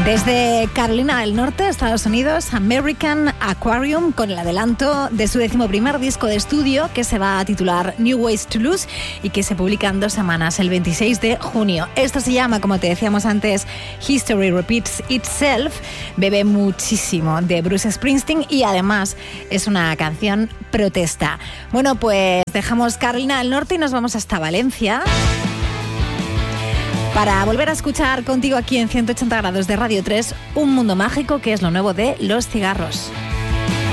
Desde Carolina del Norte, Estados Unidos, American Aquarium, con el adelanto de su 11º disco de estudio, que se va a titular New Ways to Lose y que se publica en 2 semanas, el 26 de junio. Esto se llama, como te decíamos antes, History Repeats Itself. Bebe muchísimo de Bruce Springsteen y además es una canción protesta. Bueno, pues dejamos Carolina del Norte y nos vamos hasta Valencia para volver a escuchar contigo aquí en 180 grados de Radio 3, Un Mundo Mágico, que es lo nuevo de Los Cigarros.